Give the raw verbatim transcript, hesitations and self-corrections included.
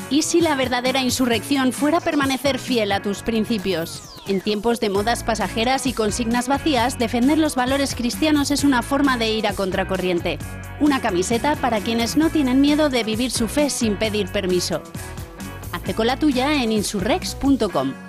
¿Y si la verdadera insurrección fuera permanecer fiel a tus principios? En tiempos de modas pasajeras y consignas vacías, defender los valores cristianos es una forma de ir a contracorriente. Una camiseta para quienes no tienen miedo de vivir su fe sin pedir permiso. Hazte con la tuya en insurrex punto com.